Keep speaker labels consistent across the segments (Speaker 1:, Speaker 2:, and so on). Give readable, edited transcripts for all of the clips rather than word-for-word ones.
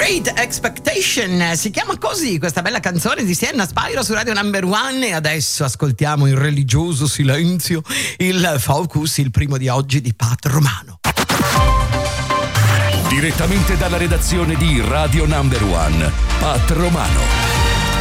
Speaker 1: Great Expectation, si chiama così questa bella canzone di Sienna Spyro su Radio Number One. E adesso ascoltiamo in religioso silenzio il Focus, il primo di oggi di Pat Romano.
Speaker 2: Direttamente dalla redazione di Radio Number One, Pat Romano.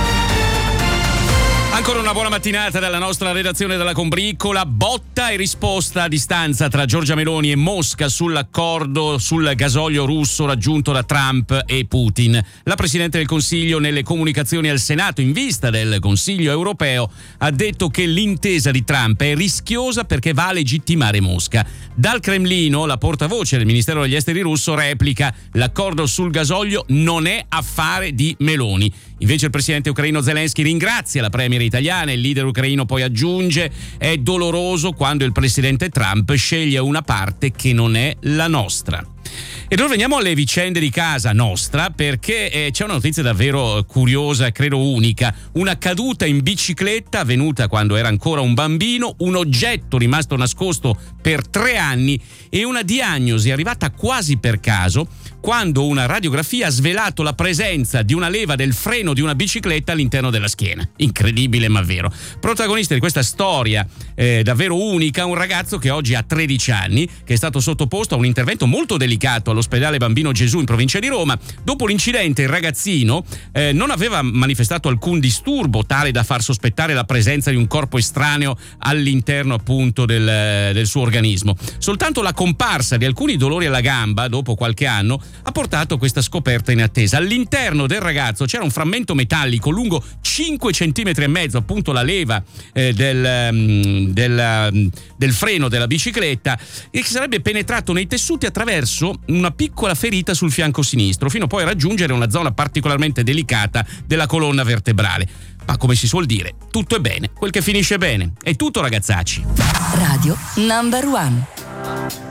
Speaker 3: Ancora una buona mattinata dalla nostra redazione della Combriccola. Botta e risposta a distanza tra Giorgia Meloni e Mosca sull'accordo sul gasolio russo raggiunto da Trump e Putin. La Presidente del Consiglio, nelle comunicazioni al Senato in vista del Consiglio europeo, ha detto che l'intesa di Trump è rischiosa perché va a legittimare Mosca. Dal Cremlino, la portavoce del Ministero degli Esteri russo replica: l'accordo sul gasolio non è affare di Meloni. Invece il presidente ucraino Zelensky ringrazia la premier italiana. Il leader ucraino poi aggiunge: è doloroso quando il presidente Trump sceglie una parte che non è la nostra. Ed ora veniamo alle vicende di casa nostra, perché c'è una notizia davvero curiosa, credo unica. Una caduta in bicicletta avvenuta quando era ancora un bambino, un oggetto rimasto nascosto per 3 anni e una diagnosi arrivata quasi per caso quando una radiografia ha svelato la presenza di una leva del freno di una bicicletta all'interno della schiena. Incredibile ma vero. Protagonista di questa storia davvero unica, un ragazzo che oggi ha 13 anni, che è stato sottoposto a un intervento molto delicato all'ospedale Bambino Gesù in provincia di Roma. Dopo l'incidente il ragazzino non aveva manifestato alcun disturbo tale da far sospettare la presenza di un corpo estraneo all'interno appunto del suo organismo. Soltanto la comparsa di alcuni dolori alla gamba dopo qualche anno ha portato a questa scoperta inattesa. All'interno del ragazzo c'era un frammento metallico lungo 5 centimetri e mezzo, appunto la leva del freno della bicicletta, e che sarebbe penetrato nei tessuti attraverso una piccola ferita sul fianco sinistro, fino poi a raggiungere una zona particolarmente delicata della colonna vertebrale. Ma come si suol dire, tutto è bene quel che finisce bene. È tutto, ragazzacci.
Speaker 4: Radio Number One.